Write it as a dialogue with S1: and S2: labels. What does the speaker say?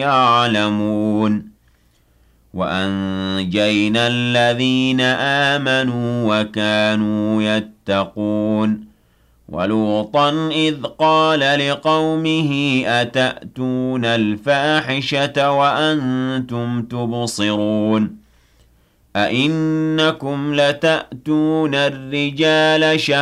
S1: يعلمون وأنجينا الذين آمنوا وكانوا يتقون ولوطا إذ قال لقومه أتأتون الفاحشة وأنتم تبصرون أئنكم لتأتون الرجال